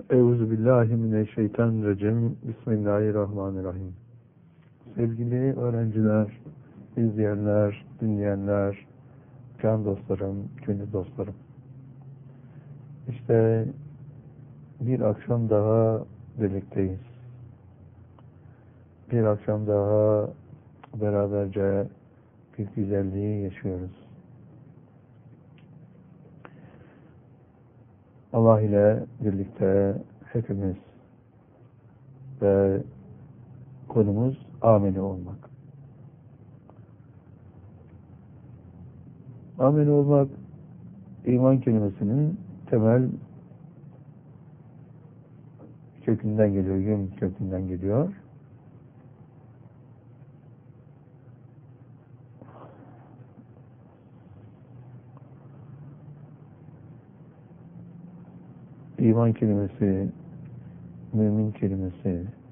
Euzubillahimineşşeytanirracim. Bismillahirrahmanirrahim. Sevgili öğrenciler, izleyenler, dinleyenler, can dostlarım, gönül dostlarım. İşte bir akşam daha birlikteyiz. Bir akşam daha beraberce bir güzelliği yaşıyoruz. Allah ile birlikte hepimiz ve konumuz ameli olmak. Ameli olmak, iman kelimesinin temel kökünden geliyor, yum kökünden geliyor. İman kelimesi, mümin kelimesi,